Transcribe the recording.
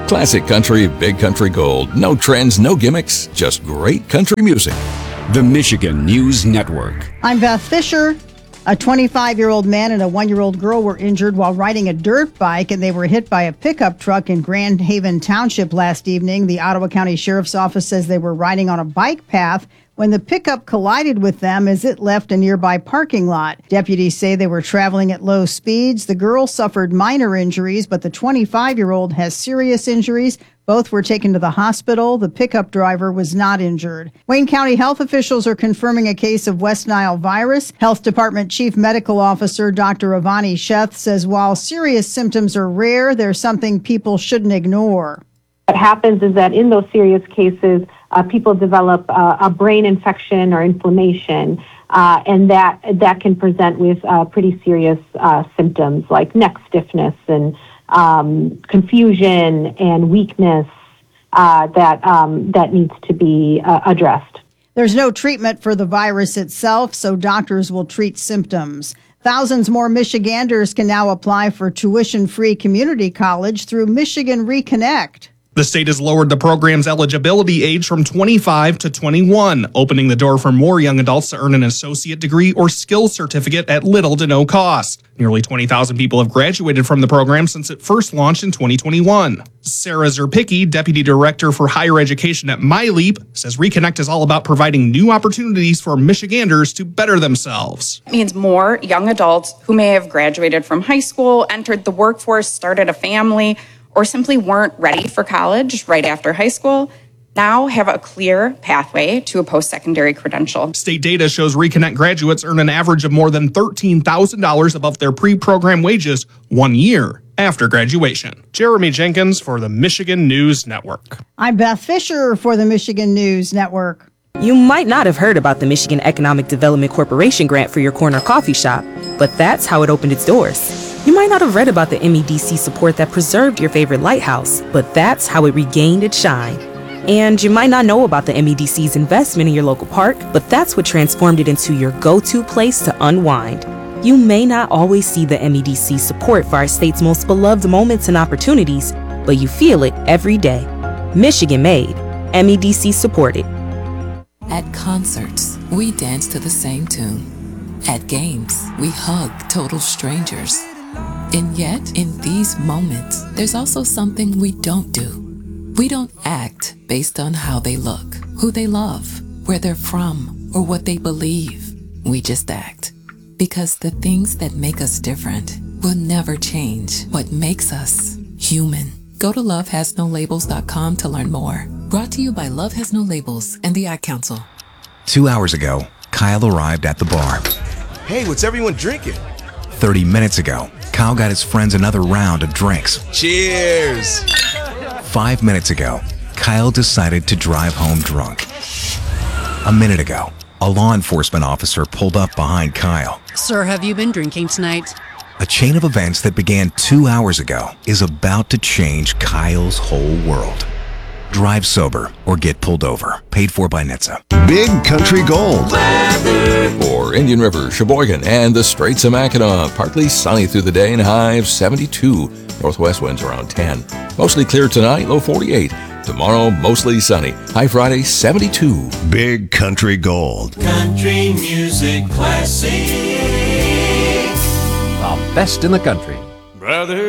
Classic country, big country gold. No trends, no gimmicks, just great country music. The Michigan News Network. I'm Beth Fisher. A 25-year-old man and a 1-year-old girl were injured while riding a dirt bike, and they were hit by a pickup truck in Grand Haven Township last evening. The Ottawa County Sheriff's Office says they were riding on a bike path when the pickup collided with them as it left a nearby parking lot. Deputies say they were traveling at low speeds. The girl suffered minor injuries, but the 25-year-old has serious injuries. Both were taken to the hospital. The pickup driver was not injured. Wayne County health officials are confirming a case of West Nile virus. Health Department Chief Medical Officer Dr. Avani Sheth says while serious symptoms are rare, there's something people shouldn't ignore. What happens is that in those serious cases, people develop a brain infection or inflammation, and that can present with pretty serious symptoms like neck stiffness and confusion and weakness that needs to be addressed. There's no treatment for the virus itself, so doctors will treat symptoms. Thousands more Michiganders can now apply for tuition-free community college through Michigan Reconnect. The state has lowered the program's eligibility age from 25 to 21, opening the door for more young adults to earn an associate degree or skills certificate at little to no cost. Nearly 20,000 people have graduated from the program since it first launched in 2021. Sarah Zerpicki, Deputy Director for Higher Education at MyLeap, says Reconnect is all about providing new opportunities for Michiganders to better themselves. It means more young adults who may have graduated from high school, entered the workforce, started a family, or simply weren't ready for college right after high school, now have a clear pathway to a post-secondary credential. State data shows Reconnect graduates earn an average of more than $13,000 above their pre-program wages 1 year after graduation. Jeremy Jenkins for the Michigan News Network. I'm Beth Fisher for the Michigan News Network. You might not have heard about the Michigan Economic Development Corporation grant for your corner coffee shop, but that's how it opened its doors. You might not have read about the MEDC support that preserved your favorite lighthouse, but that's how it regained its shine. And you might not know about the MEDC's investment in your local park, but that's what transformed it into your go-to place to unwind. You may not always see the MEDC support for our state's most beloved moments and opportunities, but you feel it every day. Michigan made, MEDC supported. At concerts, we dance to the same tune. At games, we hug total strangers. And yet, in these moments, there's also something we don't do. We don't act based on how they look, who they love, where they're from, or what they believe. We just act. Because the things that make us different will never change what makes us human. Go to lovehasnolabels.com to learn more. Brought to you by Love Has No Labels and the Ad Council. 2 hours ago, Kyle arrived at the bar. Hey, what's everyone drinking? 30 minutes ago, Kyle got his friends another round of drinks. Cheers! 5 minutes ago, Kyle decided to drive home drunk. A minute ago, a law enforcement officer pulled up behind Kyle. Sir, have you been drinking tonight? A chain of events that began 2 hours ago is about to change Kyle's whole world. Drive sober or get pulled over. Paid for by NHTSA. Big Country Gold. For Indian River, Sheboygan, and the Straits of Mackinac, partly sunny through the day and high of 72. Northwest winds around 10. Mostly clear tonight, low 48. Tomorrow, mostly sunny. High Friday, 72. Big Country Gold. Country music classic. The best in the country. Brother.